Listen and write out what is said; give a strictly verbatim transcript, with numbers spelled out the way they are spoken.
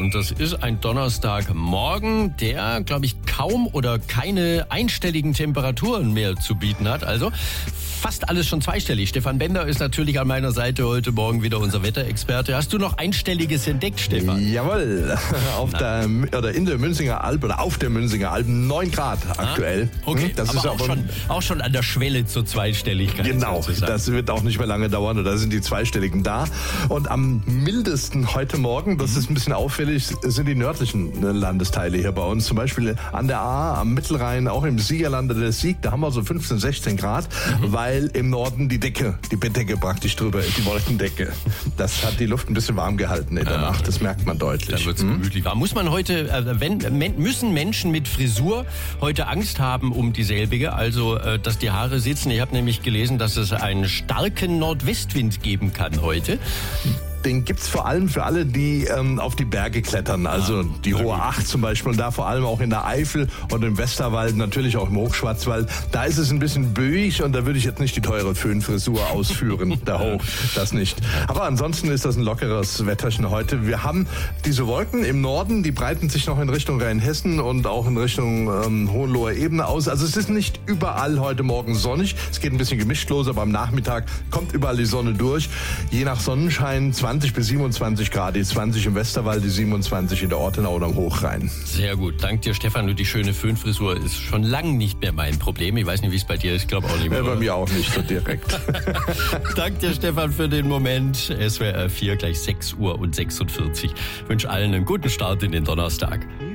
Und das ist ein Donnerstagmorgen, der, glaube ich, kaum oder keine einstelligen Temperaturen mehr zu bieten hat. Also fast alles schon zweistellig. Stefan Bender ist natürlich an meiner Seite heute Morgen wieder unser Wetterexperte. Hast du noch Einstelliges entdeckt, Stefan? Jawohl, auf der, oder in der Münzinger Alb oder auf der Münzinger Alb neun Grad aktuell. Ah, okay, das aber, ist auch, aber schon, auch schon an der Schwelle zur Zweistelligkeit. Genau, sozusagen. Das wird auch nicht mehr lange dauern, da sind die Zweistelligen da. Und am mildesten heute Morgen, das ist ein bisschen auffällig, sind die nördlichen Landesteile hier bei uns. Zum Beispiel an der Ahr, am Mittelrhein, auch im Siegerlande der Sieg, da haben wir so fünfzehn, sechzehn Grad, mhm. weil im Norden die Decke, die Bettdecke praktisch drüber ist, die Wolkendecke. Das hat die Luft ein bisschen warm gehalten in der ja, Nacht, das merkt man deutlich. Dann wird es hm? gemütlich warm. Muss man heute, äh, wenn, müssen Menschen mit Frisur heute Angst haben um dieselbige, also äh, dass die Haare sitzen? Ich habe nämlich gelesen, dass es einen starken Nordwestwind geben kann heute. Den gibt's vor allem für alle, die ähm, auf die Berge klettern, also ja, die Hohe Acht zum Beispiel und da vor allem auch in der Eifel und im Westerwald, natürlich auch im Hochschwarzwald. Da ist es ein bisschen böig und da würde ich jetzt nicht die teure Föhnfrisur ausführen, da hoch, das nicht. Aber ansonsten ist das ein lockeres Wetterchen heute. Wir haben diese Wolken im Norden, die breiten sich noch in Richtung Rheinhessen und auch in Richtung ähm, Hohenloher Ebene aus. Also es ist nicht überall heute Morgen sonnig, es geht ein bisschen gemischt los, aber am Nachmittag kommt überall die Sonne durch. Je nach Sonnenschein zwanzig bis siebenundzwanzig Grad, die zwanzig im Westerwald, die siebenundzwanzig in der Ortenau und am Hochrhein. Sehr gut. Dank dir, Stefan. Und die schöne Föhnfrisur ist schon lange nicht mehr mein Problem. Ich weiß nicht, wie es bei dir ist. Ich glaube auch nicht mehr. Ja, bei mir auch nicht so direkt. Dank dir, Stefan, für den Moment. S W R vier, gleich sechs Uhr und sechsundvierzig. Ich wünsche allen einen guten Start in den Donnerstag.